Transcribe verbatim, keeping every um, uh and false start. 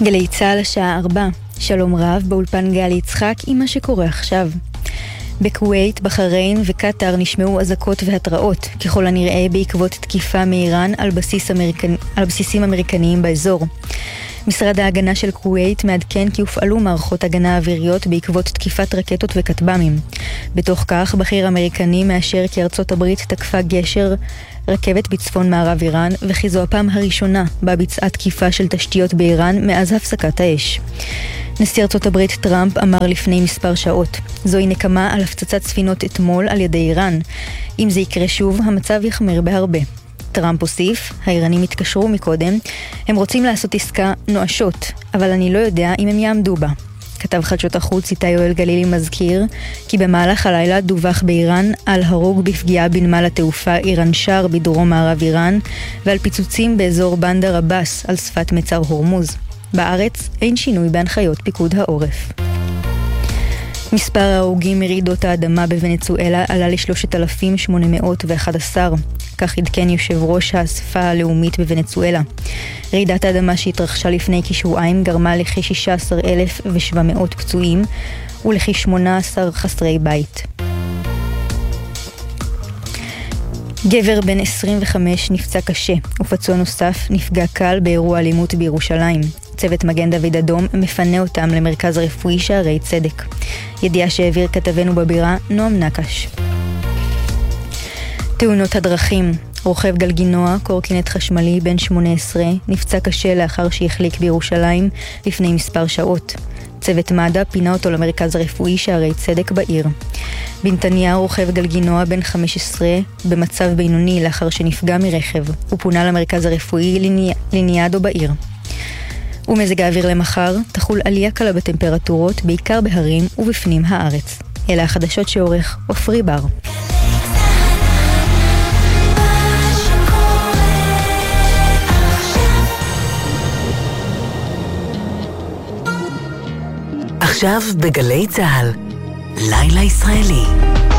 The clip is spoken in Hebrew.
גלי צהל השעה ארבע. שלום רב, באולפן גלי יצחק עם מה שקורה עכשיו. בכווית, בחריין וקטר נשמעו אזעקות והתראות, ככל הנראה בעקבות תקיפה מאיראן על, בסיס אמריקנ... על בסיסים אמריקניים באזור. משרד ההגנה של כווית מעדכן כי הופעלו מערכות הגנה אוויריות בעקבות תקיפת רקטות וכטב"מים. בתוך כך, בכיר אמריקני מאשר כי ארצות הברית תקפה גשר רכבת בצפון מערב איראן, וכי זו הפעם הראשונה בה ביצעה תקיפה של תשתיות באיראן מאז הפסקת האש. נשיא ארצות הברית טראמפ אמר לפני מספר שעות, זוהי נקמה על הפצצת ספינות אתמול על ידי איראן. אם זה יקרה שוב, המצב יחמיר בהרבה. טראמפ הוסיף, האיראנים התקשרו מקודם, הם רוצים לעשות עסקה נואשות, אבל אני לא יודע אם הם יעמדו בה. כתב חדשות החוץ איתי יואל גלילי מזכיר כי במהלך הלילה דווח באיראן על הרוג בפגיעה בנמל התעופה איראן שער בדרום מערב איראן ועל פיצוצים באזור בנדר עבאס על שפת מצר הורמוז. בארץ אין שינוי בהנחיות פיקוד העורף. מספר ההרוגים מרעידות האדמה בוונצואלה עלה ל-שלושת אלפים שמונה מאות ואחת עשר, כך עדכן יושב ראש האספה הלאומית בוונצואלה. רעידת האדמה שהתרחשה לפני כשבועיים גרמה לכ-שישה עשר אלף ושבע מאות פצועים ולכ-שמונה עשר חסרי בית. גבר בן עשרים וחמש נפצע קשה ופצוע נוסף נפגע קל באירוע אלימות בירושלים. צוות מגן דוד אדום מפנה אותם למרכז רפואי שערי צדק. ידיעה שהעביר כתבנו בבירה נועם נקש. תאונות הדרכים. רוכב גלגינוע, קורקינט חשמלי בן שמונה עשרה, נפצע קשה לאחר שהחליק בירושלים לפני מספר שעות. צוות מד"א פינה אותו למרכז רפואי שערי צדק בעיר. בנתניה רוכב גלגינוע בן חמש עשרה במצב בינוני לאחר שנפגע מרכב. הוא פונה למרכז הרפואי ליני... ליניאדו בעיר. ומזג האוויר למחר, תחול עלייה קלה בטמפרטורות, בעיקר בהרים ובפנים הארץ. אלה החדשות שעורך אופרי בר. עכשיו בגלי צהל, לילה ישראלי.